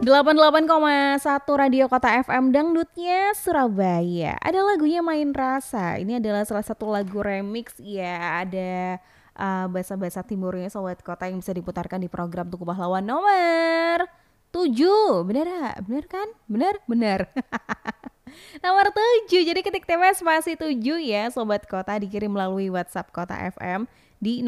88,1 Radio Kota FM Dangdutnya Surabaya. Ada lagunya Main Rasa. Ini adalah salah satu lagu remix ya. Ada bahasa-bahasa timurnya Sobat Kota yang bisa diputarkan di program Tugu Pahlawan nomor 7. Bener gak? Bener kan? Bener? Bener. Nomor 7. Jadi ketik TWS spasi 7 ya Sobat Kota, dikirim melalui WhatsApp Kota FM di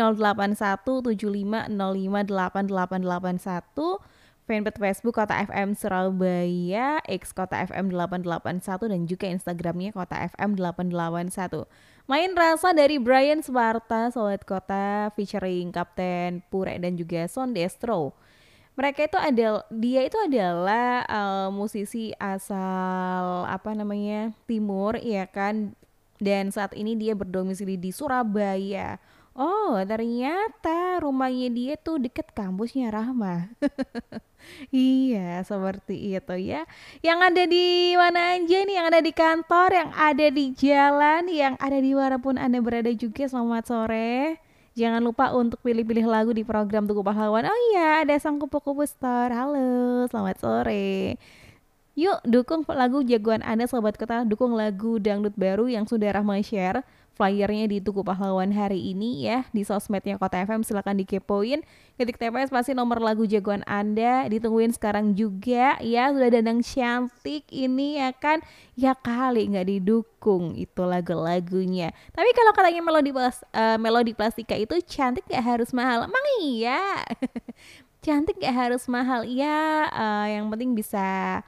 081750588881, fanpage Facebook Kota FM Surabaya, X Kota FM 881, dan juga Instagramnya Kota FM 881. Main Rasa dari Brian Sparta Sobat Kota, featuring Kapten Pure dan juga Son Destro. Mereka itu dia itu adalah musisi asal timur ya kan, dan saat ini dia berdomisili di Surabaya. Oh, ternyata rumahnya dia tuh deket kampusnya Rahma. Iya, seperti itu ya. Yang ada di mana aja nih, yang ada di kantor, yang ada di jalan, yang ada di mana pun Anda berada juga, selamat sore. Jangan lupa untuk pilih-pilih lagu di program Tugu Pahlawan. Oh iya, ada Sang Kupu-Kupu Store. Halo, selamat sore. Yuk dukung lagu jagoan Anda Sobat Kota, dukung lagu dangdut baru yang sudah Rahma share flyernya di Tugu Pahlawan hari ini ya, di sosmednya Kota FM, silahkan dikepoin, ketik TPS pasti nomor lagu jagoan Anda, ditungguin sekarang juga ya, sudah dandang cantik ini ya kan, ya kali nggak didukung itu lagu-lagunya. Tapi kalau katanya melodi plastika itu cantik gak harus mahal, emang iya? Cantik gak harus mahal ya, yang penting bisa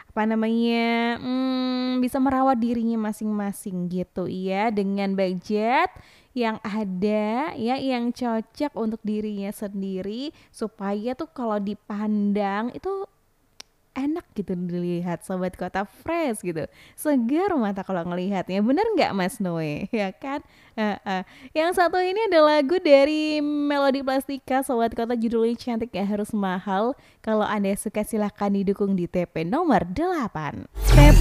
bisa merawat dirinya masing-masing gitu ya, dengan budget yang ada ya, yang cocok untuk dirinya sendiri, supaya tuh kalau dipandang itu enak gitu dilihat Sobat Kota, fresh gitu, segar mata kalau ngelihatnya. Bener nggak Mas Noe? Ya kan. Yang satu ini ada lagu dari Melodi Plastika Sobat Kota, judulnya Cantik Gak Harus Mahal. Kalau Anda suka silahkan didukung di TP nomor 8. TP